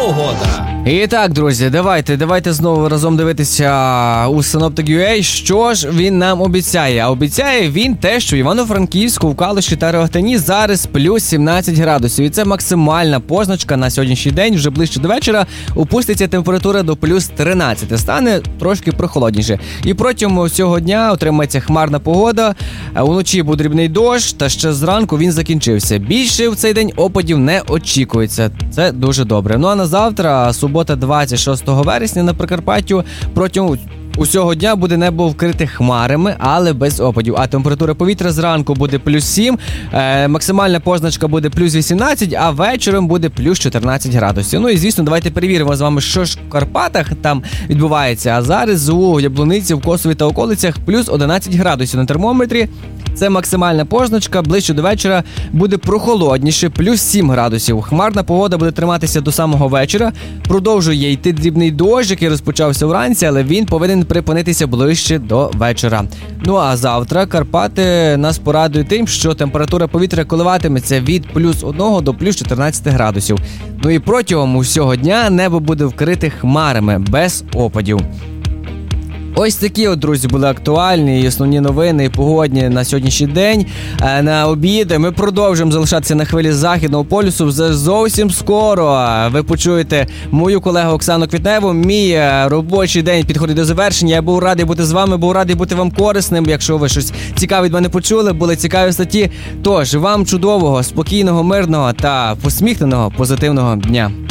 погода. І так, друзі, давайте знову разом дивитися у Synoptic.ua, що ж він нам обіцяє. А обіцяє він те, що в Івано-Франківську, в Калуші та Рогатині зараз плюс 17 градусів. І це максимальна позначка на сьогоднішній день. Вже ближче до вечора опуститься температура до плюс 13. Стане трошки прохолодніше. І протягом цього дня отримається хмарна погода. Уночі буде дрібний дощ, та ще зранку він закінчився. Більше в цей день опадів не очікується. Це дуже добре. Ну а на завтра, субота 26 вересня на Прикарпаттю, протягом усього дня буде небо вкрите хмарами, але без опадів. А температура повітря зранку буде плюс 7, максимальна позначка буде плюс 18, а вечором буде плюс 14 градусів. Ну і звісно, давайте перевіримо з вами, що ж в Карпатах там відбувається. А зараз у Яблуниці, в Косові та околицях плюс 11 градусів на термометрі. Це максимальна позначка, ближче до вечора буде прохолодніше, плюс 7 градусів. Хмарна погода буде триматися до самого вечора. Продовжує йти дрібний дощ, який розпочався вранці, але він повинен припинитися ближче до вечора. Ну а завтра Карпати нас порадують тим, що температура повітря коливатиметься від плюс 1 до плюс 14 градусів. Ну і протягом усього дня небо буде вкрите хмарами, без опадів. Ось такі от, друзі, були актуальні і основні новини і погодні на сьогоднішній день. На обід ми продовжуємо залишатися на хвилі Західного полюсу. Вже зовсім скоро ви почуєте мою колегу Оксану Квітневу. Мій робочий день підходить до завершення. Я був радий бути з вами, був радий бути вам корисним. Якщо ви щось цікаве від мене почули, були цікаві статті. Тож, вам чудового, спокійного, мирного та посміхненого, позитивного дня.